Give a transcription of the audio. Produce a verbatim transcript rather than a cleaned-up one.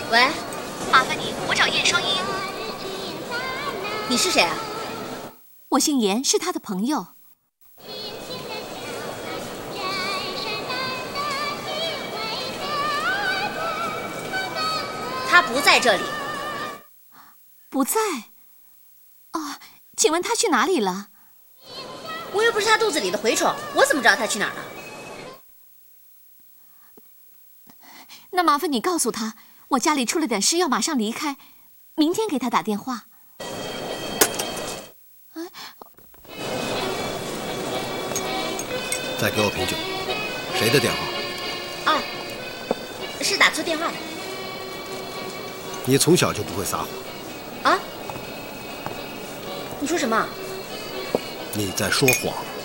喂， 麻烦你，我找叶双英。 你是谁啊？ 我姓严，是他的朋友。 他不在这里。 不在？哦，请问他去哪里了？ 我又不是他肚子里的蛔虫，我怎么知道他去哪儿了？ 那麻烦你告诉他，我家里出了点事，要马上离开，明天给他打电话。 再给我瓶酒。谁的电话？ 啊，是打错电话的。 你从小就不会撒谎。 啊？你说什么？ 你在说谎。